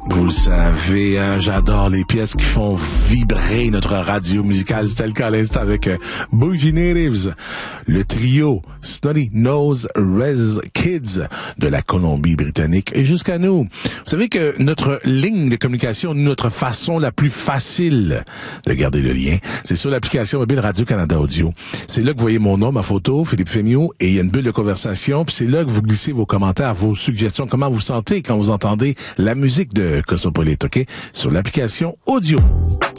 Vous le savez, hein, j'adore les pièces qui font vibrer notre radio musicale. C'est le cas à l'instant avec Bougie Natives, le trio Snotty Nose Rez Kids de la Colombie-Britannique et jusqu'à nous. Vous savez que notre ligne de communication, notre façon la plus facile de garder le lien, c'est sur l'application mobile Radio-Canada Audio. C'est là que vous voyez mon nom, ma photo, Philippe Fémiot, et il y a une bulle de conversation, puis c'est là que vous glissez vos commentaires, vos suggestions, comment vous sentez quand vous entendez la musique de Cosmopolite, OK? Sur l'application audio.